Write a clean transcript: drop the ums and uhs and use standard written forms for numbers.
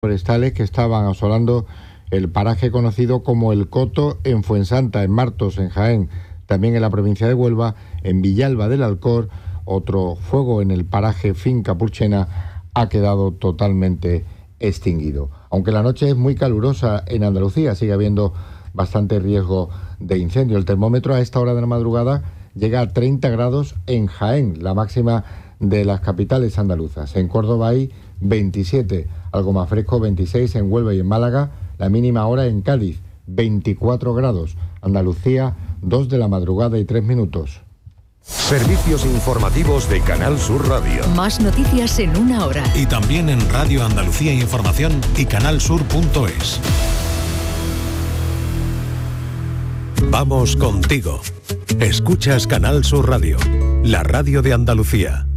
forestales que estaban asolando el paraje conocido como El Coto en Fuensanta, en Martos, en Jaén, también en la provincia de Huelva, en Villalba del Alcor. Otro fuego en el paraje Finca Purchena ha quedado totalmente extinguido. Aunque la noche es muy calurosa en Andalucía, sigue habiendo bastante riesgo de incendio. El termómetro a esta hora de la madrugada llega a 30 grados en Jaén, la máxima de las capitales andaluzas. En Córdoba hay 27, algo más fresco, 26 en Huelva y en Málaga. La mínima ahora en Cádiz, 24 grados. Andalucía, 2 de la madrugada y 3 minutos. Servicios informativos de Canal Sur Radio. Más noticias en una hora. Y también en Radio Andalucía Información y canalsur.es. Vamos contigo. Escuchas Canal Sur Radio, la radio de Andalucía.